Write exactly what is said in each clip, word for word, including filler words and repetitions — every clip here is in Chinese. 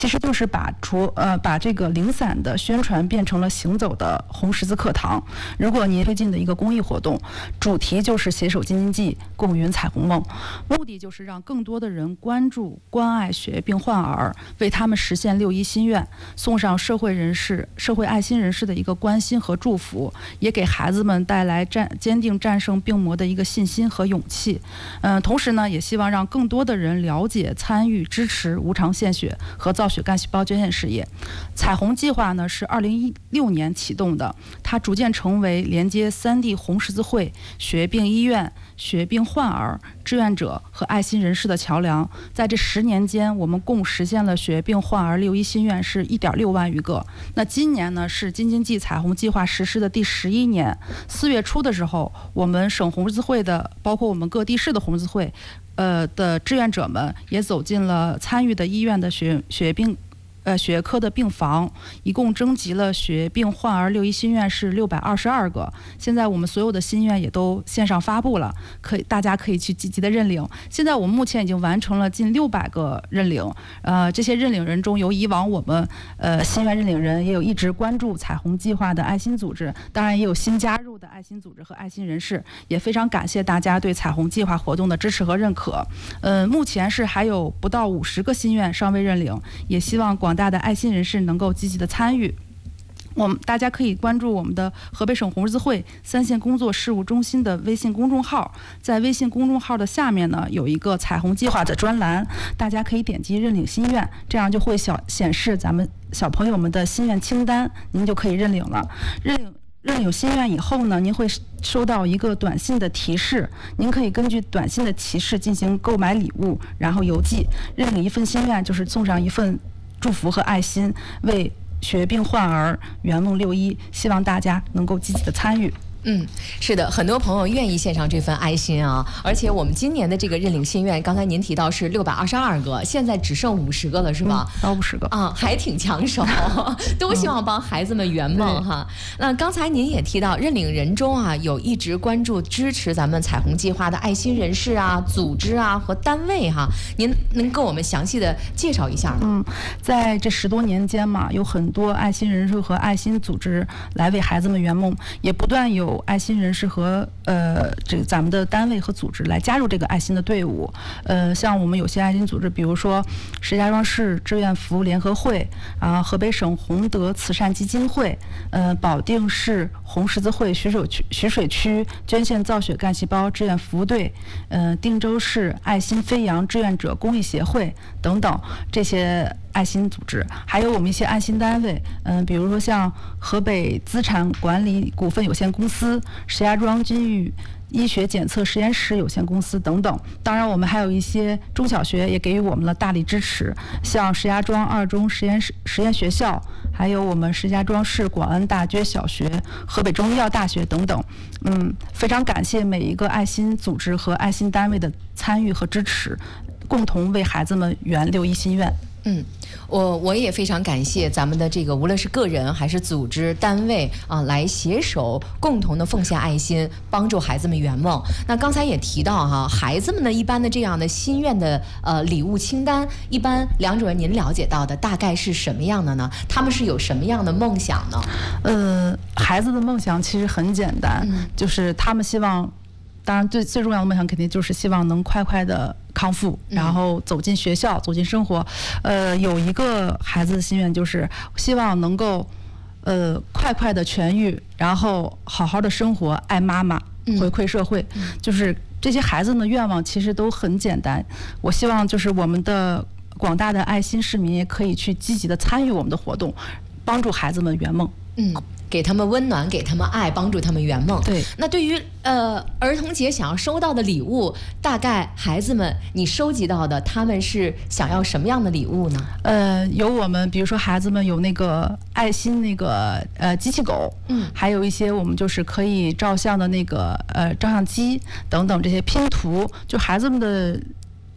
其实就是把除呃把这个零散的宣传变成了行走的红十字课堂。如果您推进的一个公益活动，主题就是携手京津冀，共圆彩虹梦，目的就是让更多的人关注、关爱血病患儿，为他们实现六一心愿，送上社会人士、社会爱心人士的一个关心和祝福，也给孩子们带来战坚定战胜病魔的一个信心和勇气。嗯、呃，同时呢，也希望让更多的人了解、参与、支持无偿献血和造血干细胞捐献事业。彩虹计划呢是二零一六年启动的，它逐渐成为连接三地红十字会、血病医院、血病患儿、志愿者和爱心人士的桥梁。在这十年间，我们共实现了血病患儿六一心愿是一点六万余个。那今年呢是京津冀彩虹计划实施的第十一年。四月初的时候，我们省红十字会的，包括我们各地市的红十字会，呃的志愿者们也走进了参与的医院的血血病。呃，血科的病房一共征集了血病患儿六一心愿是六百二十二个。现在我们所有的心愿也都线上发布了，可以大家可以去积极的认领。现在我们目前已经完成了近六百个认领。呃，这些认领人中，有以往我们呃心愿认领人，也有一直关注彩虹计划的爱心组织，当然也有新加入的爱心组织和爱心人士。也非常感谢大家对彩虹计划活动的支持和认可。呃，目前是还有不到五十个心愿尚未认领，也希望广。广大的爱心人士能够积极的参与。我们大家可以关注我们的河北省红十字会三线工作事务中心的微信公众号，在微信公众号的下面呢有一个彩虹计划的专栏，大家可以点击认领心愿，这样就会小显示咱们小朋友们的心愿清单，您就可以认领了。认领认领心愿以后呢，您会收到一个短信的提示，您可以根据短信的提示进行购买礼物，然后邮寄。认领一份心愿就是送上一份祝福和爱心，为血病患儿圆梦六一，希望大家能够积极的参与。 嗯，是的，很多朋友愿意献上这份爱心啊！而且我们今年的这个认领心愿，刚才您提到是六百二十二个，现在只剩五十个了，是吧？ 到五十个啊，还挺抢手，都希望帮孩子们圆梦哈。那刚才您也提到，认领人中啊，有一直关注支持咱们彩虹计划的爱心人士啊、组织啊和单位哈，您能跟我们详细的介绍一下吗？ 嗯，在这十多年间嘛，有很多爱心人士和爱心组织来为孩子们圆梦，也不断有爱心人士和呃这个咱们的单位和组织来加入这个爱心的队伍。呃，像我们有些爱心组织，比如说石家庄市志愿服务联合会啊，河北省洪德慈善基金会，呃，保定市红十字会徐水区徐水区捐献造血干细胞志愿服务队，呃，定州市爱心飞扬志愿者公益协会等等这些爱心组织，还有我们一些爱心单位，嗯、呃，比如说像河北资产管理股份有限公司、石家庄金域医学检测实验室有限公司等等。当然，我们还有一些中小学也给予我们了大力支持，像石家庄二中实验室实验学校，还有我们石家庄市广安大街小学、河北中医药大学等等。嗯，非常感谢每一个爱心组织和爱心单位的参与和支持，共同为孩子们圆六一心愿。 嗯，我我也非常感谢咱们的这个无论是个人还是组织单位啊，来携手共同的奉献爱心，帮助孩子们圆梦。那刚才也提到哈、啊，孩子们呢一般的这样的心愿的呃礼物清单，一般梁主任您了解到的大概是什么样的呢？他们是有什么样的梦想呢？ 呃，孩子的梦想其实很简单，嗯、就是他们希望。当然最最重要的梦想肯定就是希望能快快的康复，然后走进学校，走进生活。呃，有一个孩子的心愿就是希望能够呃快快的痊愈，然后好好的生活，爱妈妈，回馈社会。嗯、就是这些孩子的愿望其实都很简单。我希望就是我们的广大的爱心市民也可以去积极的参与我们的活动，帮助孩子们圆梦。 嗯。给他们温暖，给他们爱，帮助他们圆梦。 对， 那对于呃儿童节想要收到的礼物，大概孩子们你收集到的，他们是想要什么样的礼物呢？ 呃，有我们比如说孩子们有那个爱心那个呃机器狗，嗯，还有一些我们就是可以照相的那个呃照相机等等这些拼图，就孩子们的。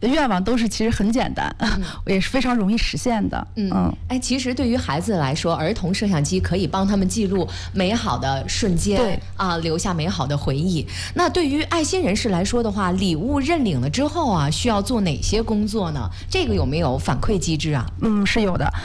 愿望都是其实很简单，嗯、也是非常容易实现的。 嗯，嗯哎，其实对于孩子来说，儿童摄像机可以帮他们记录美好的瞬间， 对啊，留下美好的回忆。那对于爱心人士来说的话，礼物认领了之后啊，需要做哪些工作呢？这个有没有反馈机制啊？ 嗯，是有的。